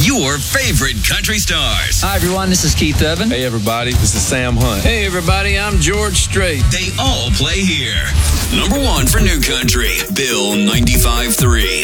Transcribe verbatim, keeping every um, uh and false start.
your favorite country stars. Hi, everyone. This is Keith Urban. Hey, everybody. This is Sam Hunt. Hey, everybody. I'm George Strait. They all play here. Number one for New Country, Bill ninety-five point three.